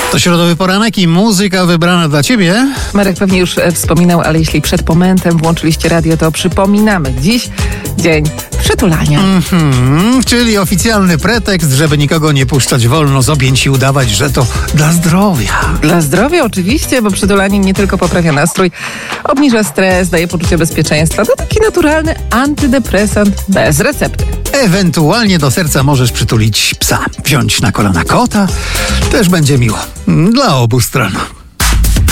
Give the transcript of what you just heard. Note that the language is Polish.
To środowy poranek i muzyka wybrana dla ciebie. Marek pewnie już wspominał, ale jeśli przed momentem włączyliście radio, to przypominamy. Dziś dzień przytulania. Czyli oficjalny pretekst, żeby nikogo nie puszczać wolno z objęć i udawać, że to dla zdrowia. Dla zdrowia oczywiście, bo przytulanie nie tylko poprawia nastrój, obniża stres, daje poczucie bezpieczeństwa. To taki naturalny antydepresant bez recepty. Ewentualnie do serca możesz przytulić psa, wziąć na kolana kota. Też będzie miło. Dla obu stron.